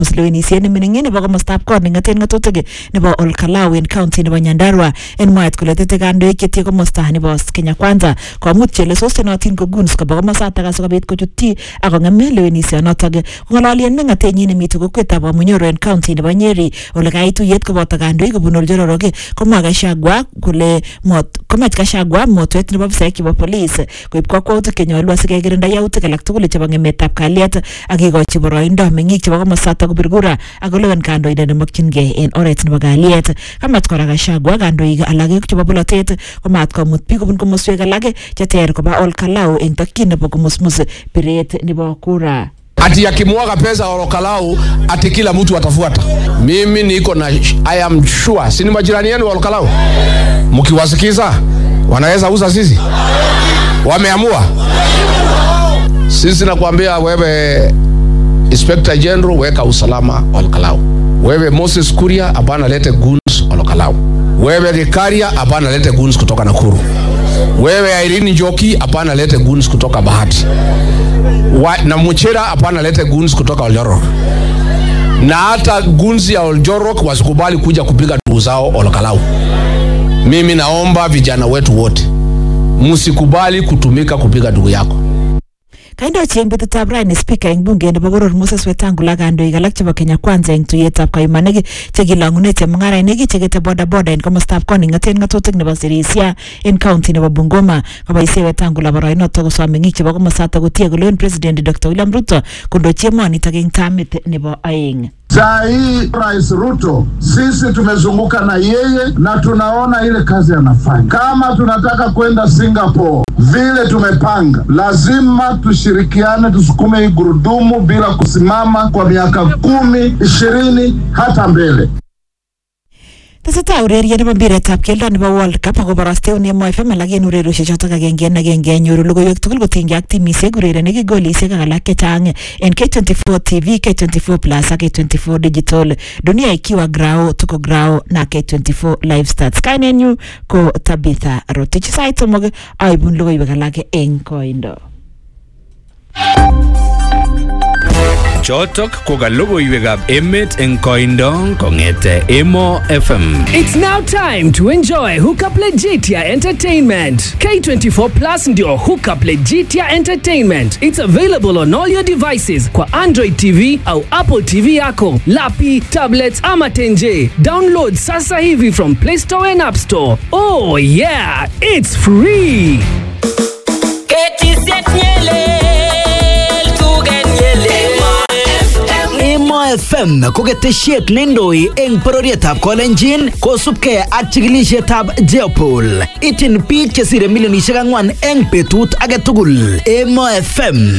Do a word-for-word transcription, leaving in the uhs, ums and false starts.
muslewenisiet nemining'in nebo komostab kot neng'eten ng'atutik nebo Olkalau en county nebo Nyandarua en mwaet kole tete kandoik chetie komosta nebo Kenya Kwanza komut chelesosyonotin ko goons koba komosatak asikobit kochutyi ak kong'em lewenisionotok. Kong'ololien meng'atenyin nemite kokwetab Wamunyoro en county nebo Nyeri ole kait tuyet koboto kandoik kobun Oljororoge komwa Gachagua kole komach Gachagua motwet nebo afisaek chebo police koib kakwautik chenyolu asikekirinda yautik alak tugul chebo ng'emetab kalyet ak kikochi boroindo meng'ik chebo komosatak kopir kura ak kolewen kandoindet nemokyingei en oret nebo kalyet. Kamach kora Gachagua kandoik alak chebo bolotet komat komut biik kobun komoswek alak cheter koba Olkalau en tokyin nebo komusmus piret nebo kura. Ati akimwaga pesa Olkalau ati kila mtu atafuata. Mimi niko na I am sure si ni majirani yenu wa Olkalau. Mkiwasikiza wanaweza uza sisi. Wameamua. Sisi nakwambia wewe Inspector General weka usalama Olkalau. Wewe Moses Kuria hapana lete goons Olkalau. Wewe Gikaria hapana lete goons kutoka Nakuru. Wewe Irene Njoki hapana lete goons kutoka Bahati. Wa, na Muchera hapana lete goons kutoka Oljorok. Na hata goons ya Oljorok wasikubali kuja kupiga ndugu zao Olkalau. Mimi naomba vijana wetu wote msikubali kutumika kupiga ndugu yako. Kaindo cheng betutab raini speaker eng bunge nebo boror Moses Wetangula kandoik alak chebo Kenya Kwanza eng tuyetab kaimanik chekilang'une chemung'arainik chekete boda boda en komostab koning'aten ng'atutik nebo Sirisia en county nebo Bungoma. Kaboisie Wetangula boroinoto kosom meng'ik chebo komosatak kotie kolewen President Doctor William Ruto kondochi emonitok eng tamit nebo aeng. Saa hii Rais Ruto sisi tumezunguka na yeye na tunaona ile kazi anafanya. Kama tunataka kwenda Singapore vile tumepanga, lazima tushirikiane, tusukume hii gurudumu bila kusimama kwa miaka kumi, ishirini hata mbele. Teseta ureriet nebo mpiretab keldo nebo World Cup akoboroste Nemo F M alak en ureriosiek chotok agenge en agenge nyoru logoiwek tugul kotinygei ak timisiek urerenik golisiek ak alak chechang en K twenty-four T V, K twenty-four Plus ak K twenty-four Digital. Dunia ikiwa grao tuko grao na K twenty-four Live Stats. Kainenyu ko Tabitha Rotich. Sait somok aibun logoiwek alak en koindo. Chotok ko ka logoiwekab emet eng koindo kong'ete Emo F M. It's now time to enjoy Hookup Legitia Entertainment. K twenty-four Plus ndio Hookup Legitia Entertainment. It's available on all your devices kwa Android T V au Apple T V yako, lapi, tablets ama tenje. Download sasa hivi from Play Store and App Store. Oh yeah, it's free. Emo F M ko ketesiet neindoi eng bororietab Kolenjin kosubkei ak chikilisietab Jeopol. Ityin biik chesire milionisiek ang'wan eng betut age tugul. Emo F M